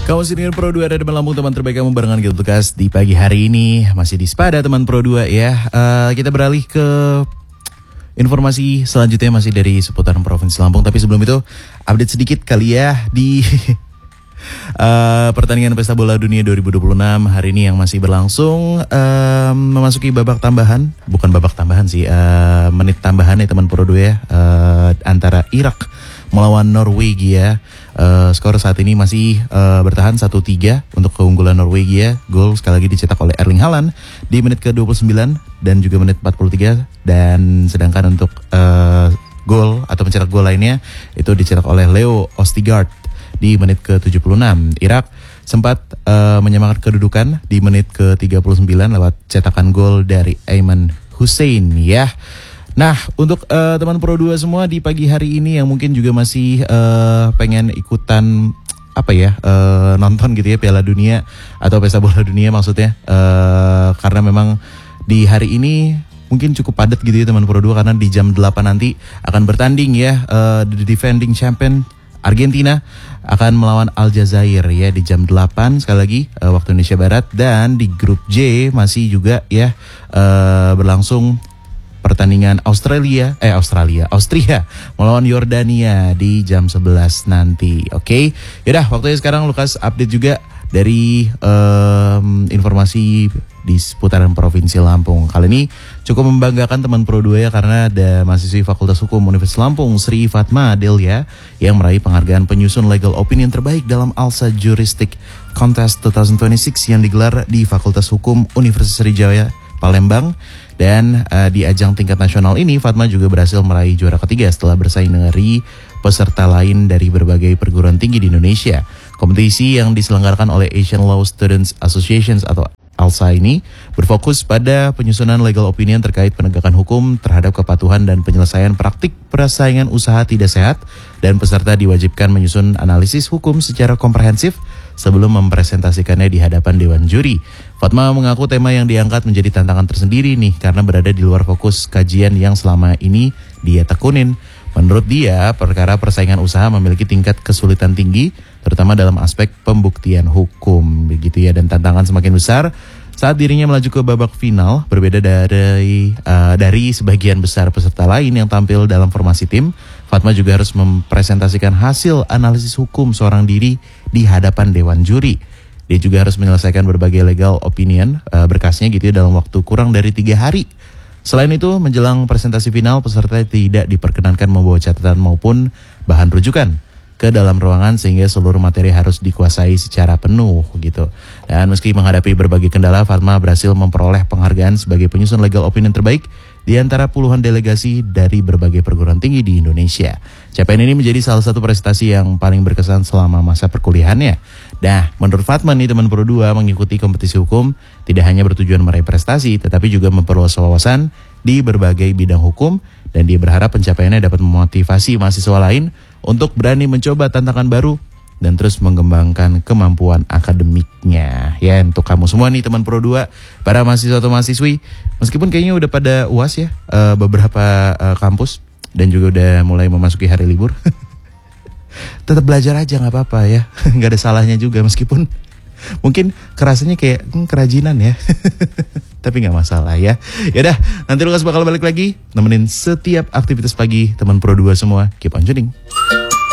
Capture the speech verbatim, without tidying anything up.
Kamu sendiri Pro dua ada di Lampung, teman terbaik kamu barengan gitu tugas di pagi hari ini. Masih di Spada teman Pro dua ya. uh, Kita beralih ke informasi selanjutnya masih dari seputaran Provinsi Lampung. Tapi sebelum itu update sedikit kali ya di uh, pertandingan Pesta Bola Dunia dua ribu dua puluh enam hari ini yang masih berlangsung, uh, memasuki babak tambahan. Bukan babak tambahan sih, uh, menit tambahan ya teman Pro dua ya, uh, antara Irak melawan Norwegia. Uh, skor saat ini masih uh, bertahan satu tiga untuk keunggulan Norwegia. Gol sekali lagi dicetak oleh Erling Haaland di menit ke dua puluh sembilan dan juga menit empat puluh tiga. Dan sedangkan untuk uh, gol atau pencetak gol lainnya itu dicetak oleh Leo Ostigard di menit ke tujuh puluh enam. Irak sempat uh, menyamakan kedudukan di menit ke tiga puluh sembilan lewat cetakan gol dari Aiman Hussein ya. Nah, untuk uh, teman Pro dua semua di pagi hari ini yang mungkin juga masih uh, pengen ikutan apa ya, uh, nonton gitu ya Piala Dunia atau Pesta Bola Dunia maksudnya, uh, karena memang di hari ini mungkin cukup padat gitu ya teman Pro dua, karena di jam delapan nanti akan bertanding ya, uh, the defending champion Argentina akan melawan Aljazair ya di jam delapan sekali lagi uh, waktu Indonesia Barat. Dan di grup J masih juga ya uh, berlangsung pertandingan Australia, eh Australia, Austria melawan Yordania di jam sebelas nanti. Oke, okay? Yaudah waktunya sekarang Lukas update juga dari um, informasi di seputaran Provinsi Lampung. Kali ini cukup membanggakan teman Pro dua ya, karena ada mahasiswi Fakultas Hukum Universitas Lampung Sri Fatma Delia yang meraih penghargaan penyusun legal opinion terbaik dalam ALSA Juristic Contest dua ribu dua puluh enam yang digelar di Fakultas Hukum Universitas Sriwijaya Palembang. Dan uh, di ajang tingkat nasional ini Fatma juga berhasil meraih juara ketiga setelah bersaing dari peserta lain dari berbagai perguruan tinggi di Indonesia. Kompetisi yang diselenggarakan oleh Asian Law Students Associations atau ALSA ini berfokus pada penyusunan legal opinion terkait penegakan hukum terhadap kepatuhan dan penyelesaian praktik persaingan usaha tidak sehat, dan peserta diwajibkan menyusun analisis hukum secara komprehensif sebelum mempresentasikannya di hadapan Dewan Juri. Fatma mengaku tema yang diangkat menjadi tantangan tersendiri nih, karena berada di luar fokus kajian yang selama ini dia tekunin. Menurut dia, perkara persaingan usaha memiliki tingkat kesulitan tinggi, terutama dalam aspek pembuktian hukum, begitu ya. Dan tantangan semakin besar saat dirinya melaju ke babak final. Berbeda dari uh, dari sebagian besar peserta lain yang tampil dalam formasi tim, Fatma juga harus mempresentasikan hasil analisis hukum seorang diri di hadapan Dewan Juri. Dia juga harus menyelesaikan berbagai legal opinion uh, berkasnya gitu ya dalam waktu kurang dari tiga hari. Selain itu, menjelang presentasi final, peserta tidak diperkenankan membawa catatan maupun bahan rujukan ke dalam ruangan, sehingga seluruh materi harus dikuasai secara penuh gitu. Dan meski menghadapi berbagai kendala, Fatma berhasil memperoleh penghargaan sebagai penyusun legal opinion terbaik di antara puluhan delegasi dari berbagai perguruan tinggi di Indonesia. Capaian ini menjadi salah satu prestasi yang paling berkesan selama masa perkuliahannya. Nah, menurut Fatma nih teman Pro dua, mengikuti kompetisi hukum tidak hanya bertujuan meraih prestasi, tetapi juga memperluas wawasan di berbagai bidang hukum, dan dia berharap pencapaiannya dapat memotivasi mahasiswa lain untuk berani mencoba tantangan baru dan terus mengembangkan kemampuan akademiknya. Ya, untuk kamu semua nih teman Pro dua, para mahasiswa atau mahasiswi, meskipun kayaknya udah pada U A S ya, uh, beberapa uh, kampus, dan juga udah mulai memasuki hari libur, tetap belajar aja nggak apa-apa ya, nggak ada salahnya juga, meskipun mungkin kerasanya kayak hmm, kerajinan ya, tapi nggak masalah ya. Yaudah, nanti Lukas bakal balik lagi nemenin setiap aktivitas pagi teman Pro dua semua. Keep on tuning.